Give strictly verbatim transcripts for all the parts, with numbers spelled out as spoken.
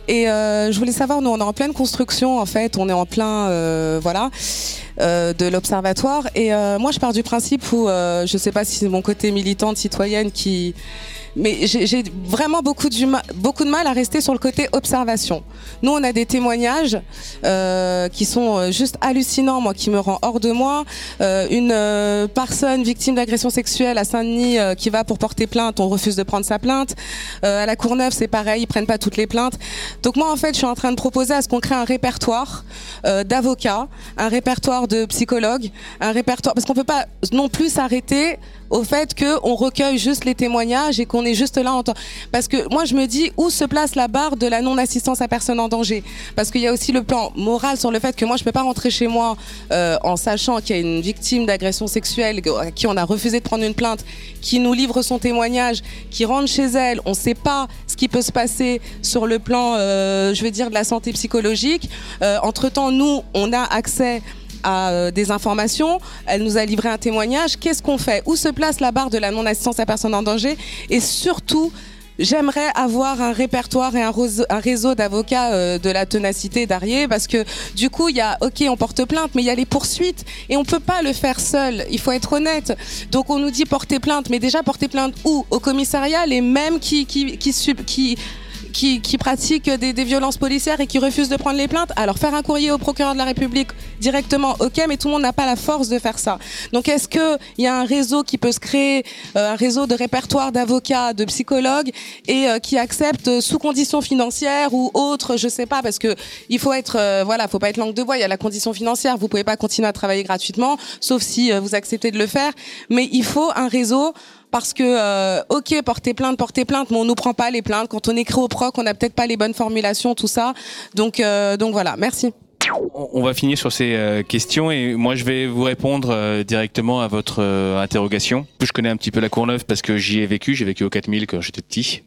Et euh, je voulais savoir, nous on est en pleine construction en fait, on est en plein euh, voilà euh, de l'observatoire. Et euh, moi je pars du principe où euh, je sais pas si c'est mon côté militante citoyenne qui, mais j'ai, j'ai vraiment beaucoup de, ma... beaucoup de mal à rester sur le côté observation. Nous, on a des témoignages euh, qui sont juste hallucinants, moi, qui me rend hors de moi. Euh, une euh, personne victime d'agression sexuelle à Saint-Denis euh, qui va pour porter plainte, on refuse de prendre sa plainte. Euh, à la Courneuve, c'est pareil, ils prennent pas toutes les plaintes. Donc moi, en fait, je suis en train de proposer à ce qu'on crée un répertoire euh, d'avocats, un répertoire de psychologues, un répertoire, parce qu'on peut pas non plus s'arrêter au fait qu'on recueille juste les témoignages et qu'on est juste là en temps. Parce que moi, je me dis, où se place la barre de la non-assistance à personne en danger? Parce qu'il y a aussi le plan moral sur le fait que moi, je peux pas rentrer chez moi euh, en sachant qu'il y a une victime d'agression sexuelle à qui on a refusé de prendre une plainte, qui nous livre son témoignage, qui rentre chez elle, on sait pas ce qui peut se passer sur le plan, euh, je veux dire, de la santé psychologique. Euh, entre-temps, nous, on a accès à des informations, elle nous a livré un témoignage, qu'est-ce qu'on fait? Où se place la barre de la non-assistance à personne en danger? Et surtout, j'aimerais avoir un répertoire et un réseau, un réseau d'avocats euh, de la ténacité d'Arié, parce que du coup, il y a, ok, on porte plainte, mais il y a les poursuites et on peut pas le faire seul, il faut être honnête. Donc on nous dit porter plainte, mais déjà porter plainte où? Au commissariat, les mêmes qui, qui, qui, qui, qui Qui, qui pratiquent des, des violences policières et qui refusent de prendre les plaintes. Alors faire un courrier au procureur de la République directement, ok, mais tout le monde n'a pas la force de faire ça. Donc est-ce que il y a un réseau qui peut se créer, euh, un réseau de répertoire d'avocats, de psychologues et euh, qui acceptent sous conditions financières ou autres, je sais pas, parce que il faut être, euh, voilà, faut pas être langue de bois. Il y a la condition financière. Vous pouvez pas continuer à travailler gratuitement, sauf si euh, vous acceptez de le faire. Mais il faut un réseau. Parce que, euh, ok, porter plainte, porter plainte, mais on nous prend pas les plaintes. Quand on écrit au proc, on n'a peut-être pas les bonnes formulations, tout ça. Donc, euh, donc voilà, merci. On va finir sur ces euh, questions et moi je vais vous répondre euh, directement à votre euh, interrogation. Je connais un petit peu la Courneuve parce que j'y ai vécu, j'ai vécu au quatre mille quand j'étais petit.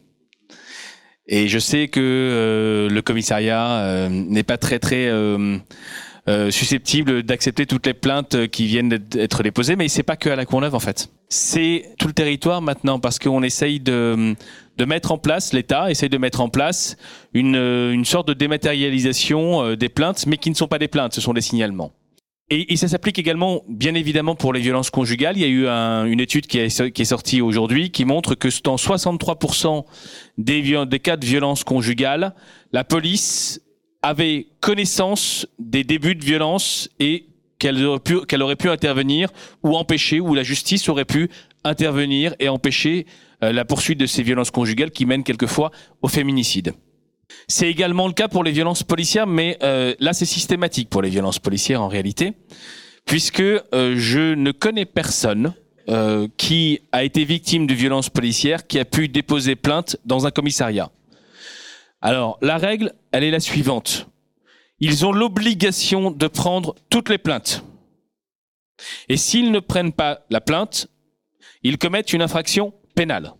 Et je sais que euh, le commissariat euh, n'est pas très très... Euh, Euh, susceptible d'accepter toutes les plaintes qui viennent d'être déposées, mais c'est pas que à la Courneuve en fait. C'est tout le territoire maintenant parce qu'on essaye de, de mettre en place, l'État essaye de mettre en place une, une sorte de dématérialisation des plaintes, mais qui ne sont pas des plaintes, ce sont des signalements. Et, et ça s'applique également, bien évidemment, pour les violences conjugales. Il y a eu un, une étude qui est, qui est sortie aujourd'hui qui montre que dans soixante-trois pour cent des, des cas de violences conjugales, la police avait connaissance des débuts de violence et qu'elle aurait pu, qu'elle aurait pu intervenir ou empêcher, ou la justice aurait pu intervenir et empêcher euh, la poursuite de ces violences conjugales qui mènent quelquefois au féminicide. C'est également le cas pour les violences policières, mais euh, là c'est systématique pour les violences policières en réalité, puisque euh, je ne connais personne euh, qui a été victime de violences policières qui a pu déposer plainte dans un commissariat. Alors, la règle, elle est la suivante. Ils ont l'obligation de prendre toutes les plaintes. Et s'ils ne prennent pas la plainte, ils commettent une infraction pénale.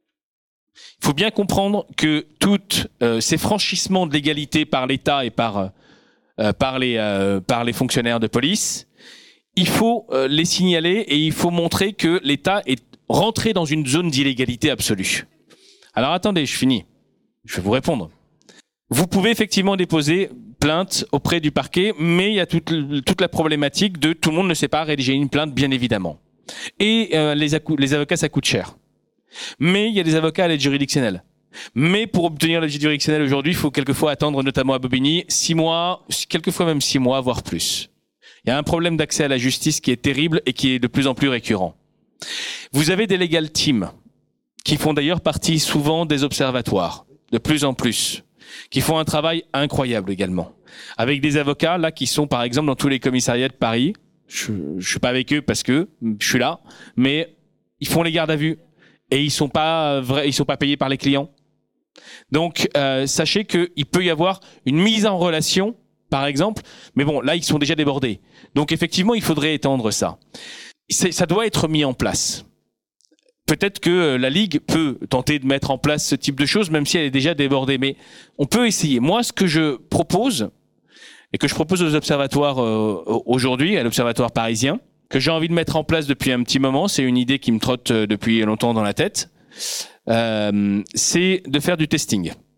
Il faut bien comprendre que tous euh, ces franchissements de l'égalité par l'État et par, euh, par, les, euh, par les fonctionnaires de police, il faut euh, les signaler et il faut montrer que l'État est rentré dans une zone d'illégalité absolue. Alors attendez, je finis. Je vais vous répondre. Vous pouvez effectivement déposer plainte auprès du parquet, mais il y a toute, toute la problématique de tout le monde ne sait pas rédiger une plainte, bien évidemment. Et euh, les, les avocats, ça coûte cher. Mais il y a des avocats à l'aide juridictionnelle. Mais pour obtenir l'aide juridictionnelle aujourd'hui, il faut quelquefois attendre, notamment à Bobigny, six mois, quelquefois même six mois, voire plus. Il y a un problème d'accès à la justice qui est terrible et qui est de plus en plus récurrent. Vous avez des legal teams qui font d'ailleurs partie souvent des observatoires, de plus en plus, qui font un travail incroyable également. Avec des avocats, là, qui sont par exemple dans tous les commissariats de Paris. Je, je suis pas avec eux parce que je suis là, mais ils font les gardes à vue et ils sont pas vrais, ils sont pas payés par les clients. Donc, euh, sachez qu'il peut y avoir une mise en relation, par exemple, mais bon, là, ils sont déjà débordés. Donc, effectivement, il faudrait étendre ça. C'est, ça doit être mis en place. Peut-être que la Ligue peut tenter de mettre en place ce type de choses, même si elle est déjà débordée. Mais on peut essayer. Moi, ce que je propose, et que je propose aux observatoires euh, aujourd'hui, à l'Observatoire parisien, que j'ai envie de mettre en place depuis un petit moment, c'est une idée qui me trotte depuis longtemps dans la tête, euh, c'est de faire du testing.